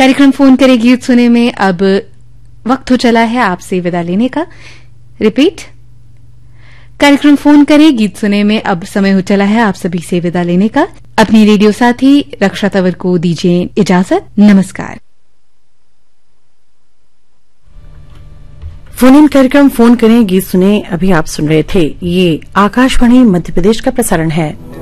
कार्यक्रम फोन करे गीत सुने में अब वक्त हो चला है आपसे विदा लेने का। रिपीट, कार्यक्रम फोन करे गीत सुने में अब समय हो चला है आप सभी से विदा लेने का। अपनी रेडियो साथी रक्षा तंवर को दीजिए इजाजत। नमस्कार। फोन इन कार्यक्रम फोन करें गीत सुने अभी आप सुन रहे थे। ये आकाशवाणी मध्य प्रदेश का प्रसारण है।